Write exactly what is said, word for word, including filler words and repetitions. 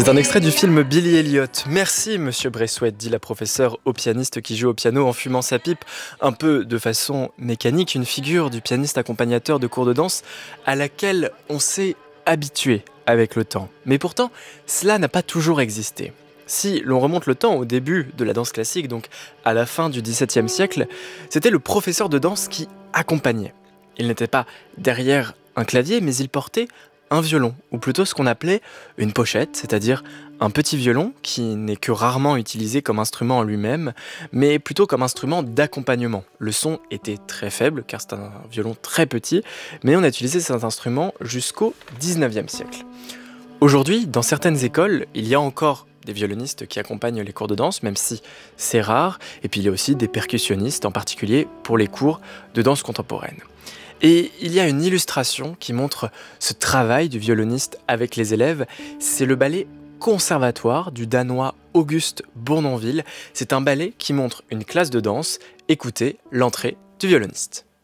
C'est un extrait du film Billy Elliot. Merci, monsieur Bressouet, dit la professeure au pianiste qui joue au piano en fumant sa pipe, un peu de façon mécanique, une figure du pianiste accompagnateur de cours de danse à laquelle on s'est habitué avec le temps. Mais pourtant, cela n'a pas toujours existé. Si l'on remonte le temps au début de la danse classique, donc à la fin du dix-septième siècle, c'était le professeur de danse qui accompagnait. Il n'était pas derrière un clavier, mais il portait un violon, ou plutôt ce qu'on appelait une pochette, c'est-à-dire un petit violon qui n'est que rarement utilisé comme instrument en lui-même, mais plutôt comme instrument d'accompagnement. Le son était très faible, car c'est un violon très petit, mais on a utilisé cet instrument jusqu'au dix-neuvième siècle. Aujourd'hui, dans certaines écoles, il y a encore des violonistes qui accompagnent les cours de danse, même si c'est rare, et puis il y a aussi des percussionnistes, en particulier pour les cours de danse contemporaine. Et il y a une illustration qui montre ce travail du violoniste avec les élèves, c'est le ballet Conservatoire du Danois Auguste Bournonville. C'est un ballet qui montre une classe de danse. Écoutez l'entrée du violoniste.